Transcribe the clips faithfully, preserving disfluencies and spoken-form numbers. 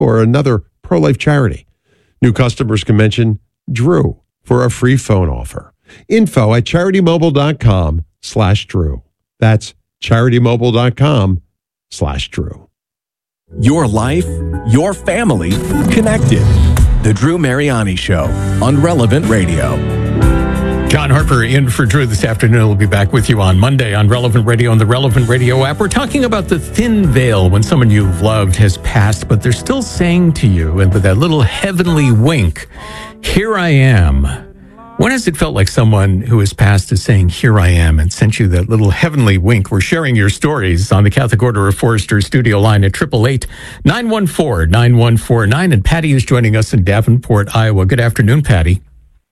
or another pro-life charity. New customers can mention Drew for a free phone offer. Info at CharityMobile.com slash Drew. That's CharityMobile.com slash Drew. Your life, your family, connected. The Drew Mariani Show on Relevant Radio. John Harper in for Drew this afternoon. We'll be back with you on Monday on Relevant Radio and the Relevant Radio app. We're talking about the thin veil when someone you've loved has passed, but they're still saying to you, and with that little heavenly wink, here I am. When has it felt like someone who has passed is saying, here I am, and sent you that little heavenly wink? We're sharing your stories on the Catholic Order of Foresters studio line at eight eight eight, nine one four, nine one four nine. And Patty is joining us in Davenport, Iowa. Good afternoon, Patty.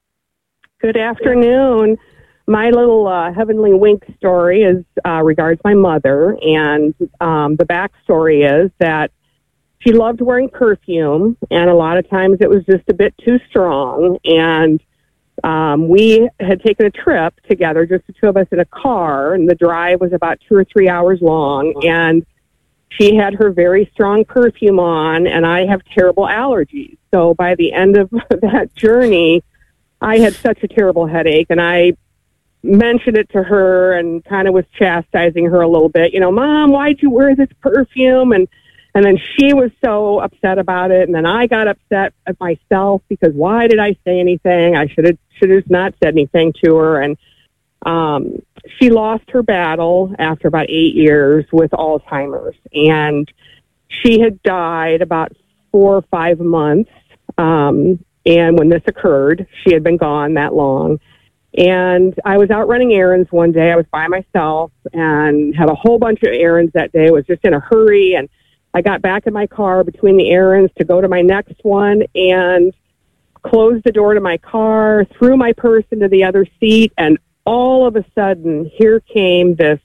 Good afternoon. My little uh, heavenly wink story is uh, regards my mother, and um, the backstory is that she loved wearing perfume, and a lot of times it was just a bit too strong, and Um, we had taken a trip together, just the two of us in a car, and the drive was about two or three hours long, and she had her very strong perfume on, and I have terrible allergies. So by the end of that journey, I had such a terrible headache, and I mentioned it to her and kind of was chastising her a little bit. You know, Mom, why'd you wear this perfume? And And then she was so upset about it, and then I got upset at myself because why did I say anything? I should have should have not said anything to her. And um, she lost her battle after about eight years with Alzheimer's, and she had died about four or five months. Um, and when this occurred, she had been gone that long. And I was out running errands one day. I was by myself and had a whole bunch of errands that day. I was just in a hurry, and I got back in my car between the errands to go to my next one and closed the door to my car, threw my purse into the other seat, and all of a sudden, here came this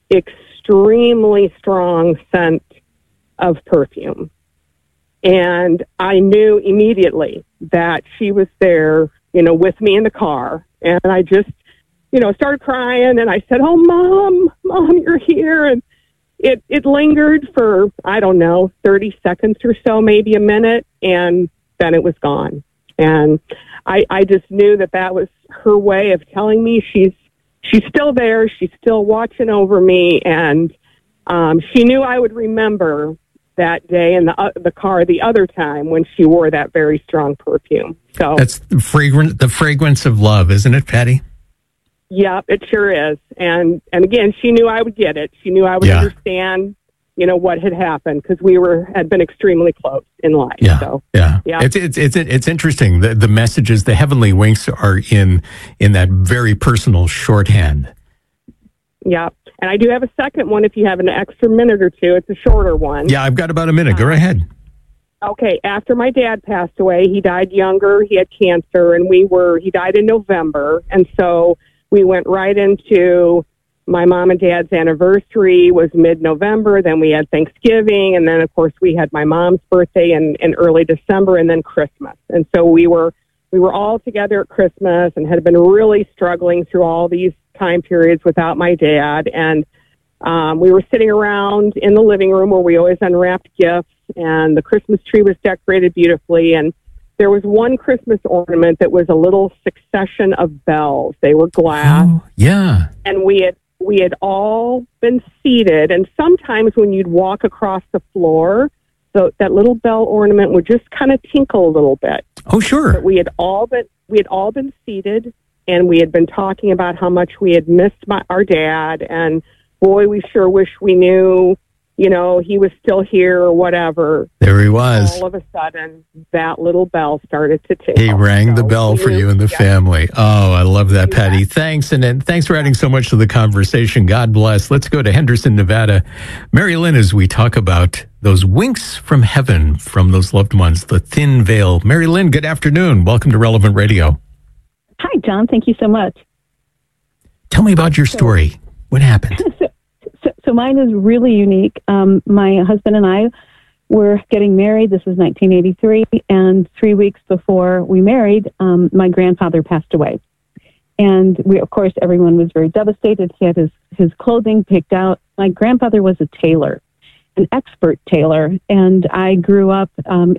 extremely strong scent of perfume. And I knew immediately that she was there, you know, with me in the car. And I just, you know, started crying, and I said, "Oh, Mom, Mom, you're here." And It it lingered for, I don't know, thirty seconds or so, maybe a minute, and then it was gone. And I I just knew that that was her way of telling me she's she's still there, she's still watching over me, and um, she knew I would remember that day in the uh, the car the other time when she wore that very strong perfume. So that's the fragrant the fragrance of love, isn't it, Patty? Yeah, it sure is. And and again, she knew I would get it. She knew I would yeah. understand, you know, what had happened because we were had been extremely close in life. Yeah, so, yeah. yeah. It's it's it's it's interesting. The the messages, the heavenly winks, are in in that very personal shorthand. Yeah, and I do have a second one. If you have an extra minute or two, it's a shorter one. Yeah, I've got about a minute. Go ahead. Okay, after my dad passed away, he died younger. He had cancer, and we were he died in November, and so we went right into my mom and dad's anniversary was mid-November. Then we had Thanksgiving. And then, of course, we had my mom's birthday in, in early December and then Christmas. And so we were we were all together at Christmas and had been really struggling through all these time periods without my dad. And um, we were sitting around in the living room where we always unwrapped gifts. And the Christmas tree was decorated beautifully. And there was one Christmas ornament that was a little succession of bells. They were glass. Oh, yeah. And we had we had all been seated. And sometimes when you'd walk across the floor, so that little bell ornament would just kind of tinkle a little bit. Oh, sure. But we had all been we had all been seated, and we had been talking about how much we had missed my, our dad. And boy, we sure wish we knew, you know, he was still here or whatever. There he was. All of a sudden, that little bell started to tinkle. He rang so the bell for knew, you and the yeah. family. Oh, I love that, Yeah. Patty. Thanks. And then thanks for adding so much to the conversation. God bless. Let's go to Henderson, Nevada. Mary Lynn, as we talk about those winks from heaven from those loved ones, the thin veil. Mary Lynn, good afternoon. Welcome to Relevant Radio. Hi, John. Thank you so much. Tell me about your story. What happened? So, so, so mine is really unique. Um, my husband and I were getting married. This was nineteen eighty-three, and three weeks before we married, um, my grandfather passed away. And we, of course, everyone was very devastated. He had his, his clothing picked out. My grandfather was a tailor, an expert tailor, and I grew up um,